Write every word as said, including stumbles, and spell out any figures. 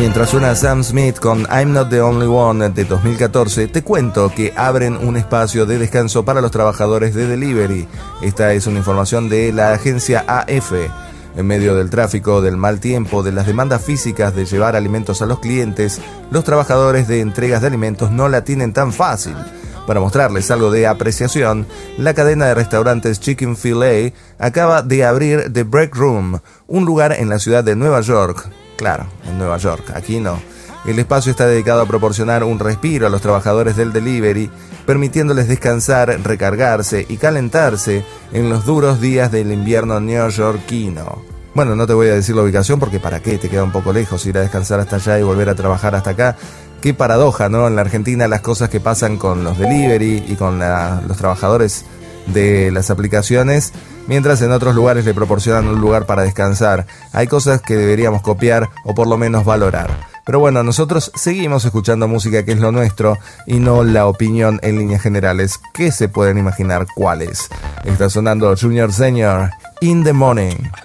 Mientras suena Sam Smith con I'm Not the Only One de dos mil catorce, te cuento que abren un espacio de descanso para los trabajadores de delivery. Esta es una información de la agencia A F. En medio del tráfico, del mal tiempo, de las demandas físicas de llevar alimentos a los clientes, los trabajadores de entregas de alimentos no la tienen tan fácil. Para mostrarles algo de apreciación, la cadena de restaurantes Chick-fil-A acaba de abrir The Break Room, un lugar en la ciudad de Nueva York. Claro, en Nueva York, aquí no. El espacio está dedicado a proporcionar un respiro a los trabajadores del delivery, permitiéndoles descansar, recargarse y calentarse en los duros días del invierno neoyorquino. Bueno, no te voy a decir la ubicación porque para qué, te queda un poco lejos ir a descansar hasta allá y volver a trabajar hasta acá. Qué paradoja, ¿no? En la Argentina las cosas que pasan con los delivery y con la, los trabajadores de las aplicaciones, mientras en otros lugares le proporcionan un lugar para descansar. Hay cosas que deberíamos copiar o por lo menos valorar. Pero bueno, nosotros seguimos escuchando música que es lo nuestro y no la opinión en líneas generales. ¿Qué se pueden imaginar cuál es? Está sonando Junior Senior, In the Morning.